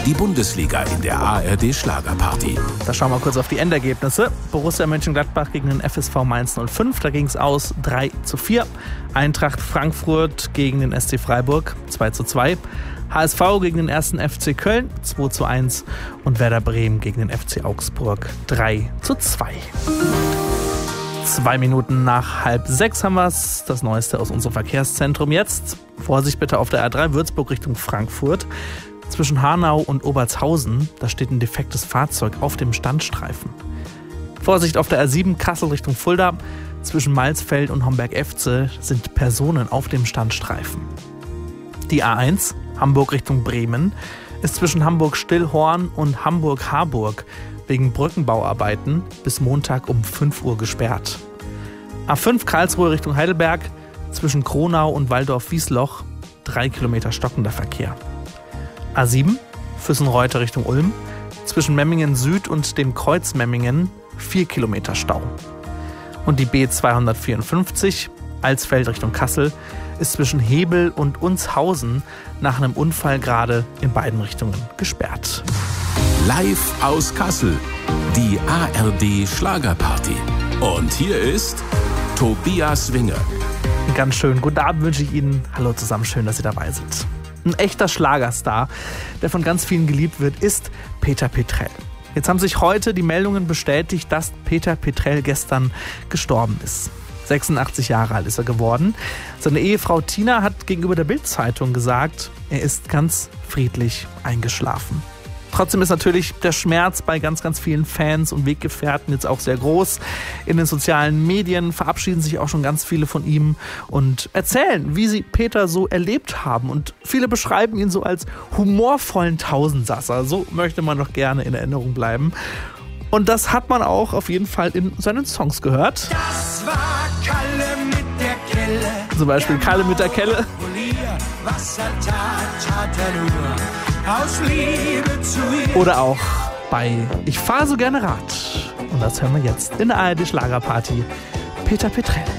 Die Bundesliga in der ARD Schlagerparty. Da schauen wir kurz auf die Endergebnisse. Borussia Mönchengladbach gegen den FSV Mainz 05, da ging es aus 3:4. Eintracht Frankfurt gegen den SC Freiburg 2:2. HSV gegen den 1. FC Köln 2:1 und Werder Bremen gegen den FC Augsburg 3:2. 2 Minuten nach 5:30 haben wir es. Das Neueste aus unserem Verkehrszentrum jetzt. Vorsicht bitte auf der A3 Würzburg Richtung Frankfurt. Zwischen Hanau und Obertshausen, da steht ein defektes Fahrzeug auf dem Standstreifen. Vorsicht auf der A7 Kassel Richtung Fulda. Zwischen Malsfeld und Homberg-Efze sind Personen auf dem Standstreifen. Die A1 Hamburg Richtung Bremen ist zwischen Hamburg-Stillhorn und Hamburg-Harburg wegen Brückenbauarbeiten bis Montag um 5 Uhr gesperrt. A5 Karlsruhe Richtung Heidelberg zwischen Kronau und Waldorf-Wiesloch 3 Kilometer stockender Verkehr. A7 Füssenreuter Richtung Ulm zwischen Memmingen Süd und dem Kreuz Memmingen 4 Kilometer Stau. Und die B254 Alsfeld Richtung Kassel ist zwischen Hebel und Unshausen nach einem Unfall gerade in beiden Richtungen gesperrt. Live aus Kassel, die ARD Schlagerparty. Und hier ist Tobias Winger. Ganz schön guten Abend wünsche ich Ihnen. Hallo zusammen, schön, dass Sie dabei sind. Ein echter Schlagerstar, der von ganz vielen geliebt wird, ist Peter Petrell. Jetzt haben sich heute die Meldungen bestätigt, dass Peter Petrell gestern gestorben ist. 86 Jahre alt ist er geworden. Seine Ehefrau Tina hat gegenüber der Bild-Zeitung gesagt, er ist ganz friedlich eingeschlafen. Trotzdem ist natürlich der Schmerz bei ganz, ganz vielen Fans und Weggefährten jetzt auch sehr groß. In den sozialen Medien verabschieden sich auch schon ganz viele von ihm und erzählen, wie sie Peter so erlebt haben. Und viele beschreiben ihn so als humorvollen Tausendsasser. So möchte man doch gerne in Erinnerung bleiben. Und das hat man auch auf jeden Fall in seinen Songs gehört. Das war Kalle mit der Kelle. Zum Beispiel Kalle mit der Kelle. Was er tat er nur aus Liebe zu ihr. Oder auch bei Ich fahre so gerne Rad. Und das hören wir jetzt in der ARD Schlagerparty. Peter Petrell.